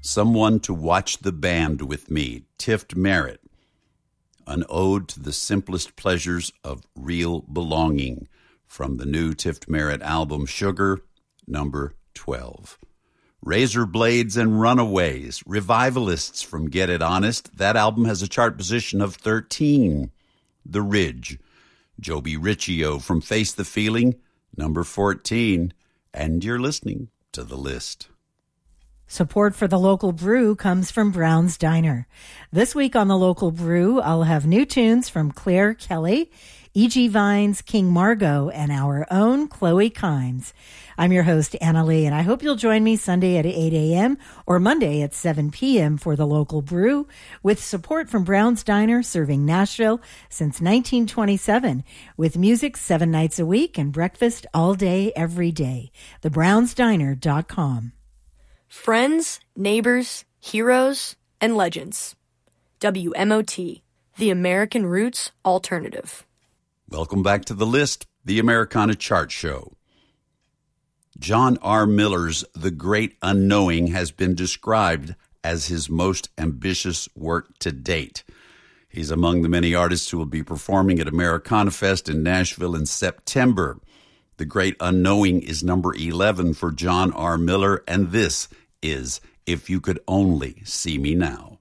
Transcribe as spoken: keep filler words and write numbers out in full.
Someone to Watch the Band with Me, Tift Merritt. An Ode to the Simplest Pleasures of Real Belonging, from the new Tift Merritt album, Sugar, number twelve. Razor Blades and Runaways, Revivalists from Get It Honest. That album has a chart position of thirteen. The Ridge, Joby Riccio from Face the Feeling, number fourteen. And you're listening to The List. Support for the local brew comes from Brown's Diner. This week on the local brew, I'll have new tunes from Claire Kelly, E G Vines, King Margot, and our own Chloe Kimes. I'm your host, Anna Lee, and I hope you'll join me Sunday at eight a.m. or Monday at seven p.m. for the local brew, with support from Brown's Diner, serving Nashville since nineteen twenty-seven, with music seven nights a week and breakfast all day, every day. the browns diner dot com. Friends, neighbors, heroes, and legends. W M O T, the American Roots Alternative. Welcome back to The List, the Americana Chart Show. John R. Miller's The Great Unknowing has been described as his most ambitious work to date. He's among the many artists who will be performing at Americana Fest in Nashville in September. The Great Unknowing is number eleven for John R. Miller, and this is If You Could Only See Me Now.